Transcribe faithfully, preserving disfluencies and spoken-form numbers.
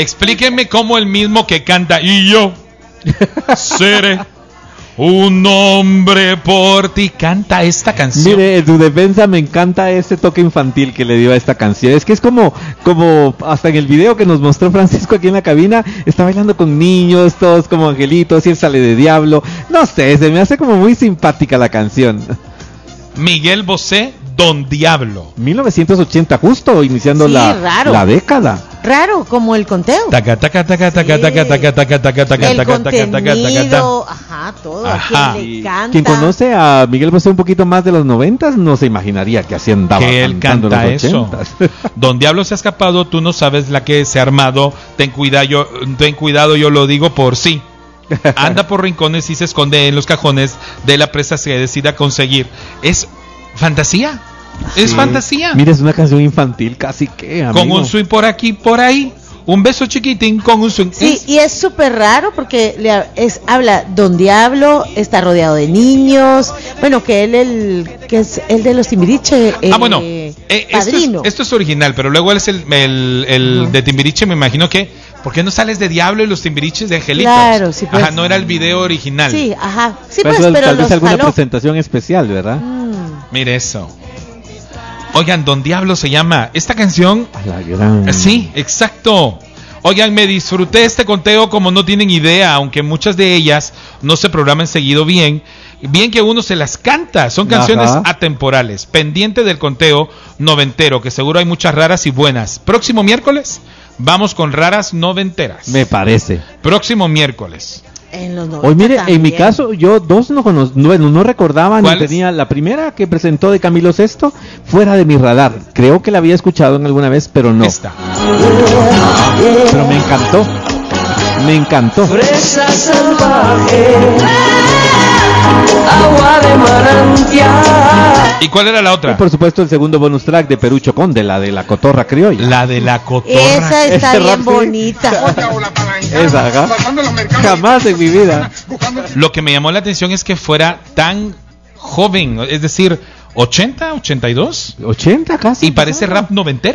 Explíquenme cómo el mismo que canta y yo seré un hombre por ti canta esta canción. Mire, en su defensa me encanta ese toque infantil que le dio a esta canción. Es que es como, como hasta en el video que nos mostró Francisco aquí en la cabina, está bailando con niños, todos como angelitos, y él sale de diablo. No sé, se me hace como muy simpática la canción. Miguel Bosé, Don Diablo. mil novecientos ochenta, justo iniciando Sí, la, raro. la década. Raro, como el conteo. Taca, taca, taca, taca, Sí. taca, taca, taca, taca, taca, El taca, taca, taca, taca, contenido, ajá, todo. Ajá. A quien le canta. Quien conoce a Miguel Bosé un poquito más de los noventas no se imaginaría que así andaba que él cantando canta los eso. ochentas. Don Diablo se ha escapado, tú no sabes la que se ha armado. Ten cuidado, yo, ten cuidado, yo lo digo por sí. Anda por rincones y se esconde en los cajones de la presa que decida conseguir. Es fantasía. Es Sí. fantasía. Mira, es una canción infantil casi que, amigo. Con un swing por aquí, por ahí. Un beso chiquitín con un swing. Sí, Es- y es súper raro porque le ha- es, habla Don Diablo, está rodeado de niños. Bueno, que él el, que es el de los Timbiriche. Ah, bueno, eh, esto, es, padrino. esto es original, pero luego él es el, el, el Ajá. de Timbiriche, me imagino que, ¿por qué no sales de Diablo y los Timbiriches de Angelitos? Claro, sí, pues. Ajá, no era el video original. Sí, ajá. Sí, Pero pues, eso, pero tal los vez alguna jaló. presentación especial, ¿verdad? Mm. Mire eso. Oigan, Don Diablo se llama. Esta canción, A la gran... eh, sí, exacto. Oigan, me disfruté este conteo como no tienen idea, aunque muchas de ellas no se programan seguido bien. Bien que uno se las canta, son canciones Ajá. atemporales. Pendiente del conteo noventero, que seguro hay muchas raras y buenas. Próximo miércoles, vamos con raras noventeras. Me parece. Próximo miércoles. En los noventa Hoy mire, también. en mi caso, yo dos no cono- bueno, no recordaba ni ¿Cuáles? tenía. La primera que presentó de Camilo Sesto, fuera de mi radar. Creo que la había escuchado en alguna vez, pero no. Esta. Pero me encantó. Me encantó. Fresa salvaje, agua de manantial. ¿Y cuál era la Y otra? por supuesto el segundo bonus track de Perucho Conde, la de la cotorra criolla. La de la cotorra. Esa está Ese bien rap, sí. bonita. Esa, ajá. Jamás en mi vida. Lo que me llamó la atención es que fuera tan joven, es decir, ochenta, ochenta y dos, ochenta casi. y parece rap noventero.